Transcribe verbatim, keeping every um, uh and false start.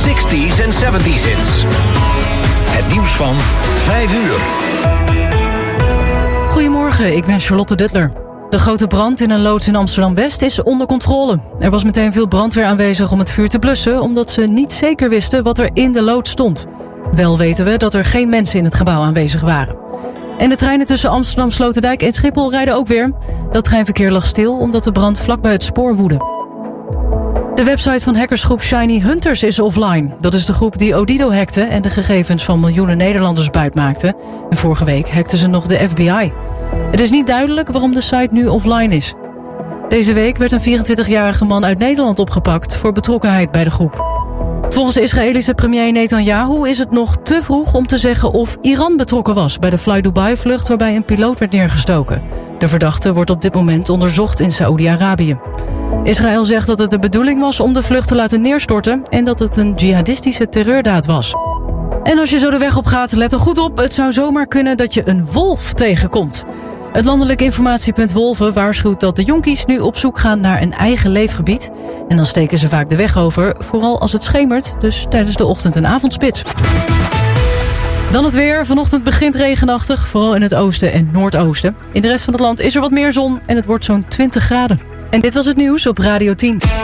zestig's en zeventig's hits. Het nieuws van vijf uur. Goedemorgen, ik ben Charlotte Duttler. De grote brand in een loods in Amsterdam-West is onder controle. Er was meteen veel brandweer aanwezig om het vuur te blussen, omdat ze niet zeker wisten wat er in de loods stond. Wel weten we dat er geen mensen in het gebouw aanwezig waren. En de treinen tussen Amsterdam, Sloterdijk en Schiphol rijden ook weer. Dat treinverkeer lag stil omdat de brand vlakbij het spoor woedde. De website van hackersgroep Shiny Hunters is offline. Dat is de groep die Odido hackte en de gegevens van miljoenen Nederlanders buitmaakte. En vorige week hackten ze nog de F B I. Het is niet duidelijk waarom de site nu offline is. Deze week werd een vierentwintigjarige man uit Nederland opgepakt voor betrokkenheid bij de groep. Volgens de Israëlische premier Netanyahu is het nog te vroeg om te zeggen of Iran betrokken was bij de Fly Dubai-vlucht waarbij een piloot werd neergestoken. De verdachte wordt op dit moment onderzocht in Saoedi-Arabië. Israël zegt dat het de bedoeling was om de vlucht te laten neerstorten en dat het een jihadistische terreurdaad was. En als je zo de weg op gaat, let er goed op. Het zou zomaar kunnen dat je een wolf tegenkomt. Het landelijk informatiepunt Wolven waarschuwt dat de jonkies nu op zoek gaan naar een eigen leefgebied. En dan steken ze vaak de weg over, vooral als het schemert, dus tijdens de ochtend- en avondspits. Dan het weer. Vanochtend begint regenachtig, vooral in het oosten en noordoosten. In de rest van het land is er wat meer zon en het wordt zo'n twintig graden. En dit was het nieuws op Radio tien.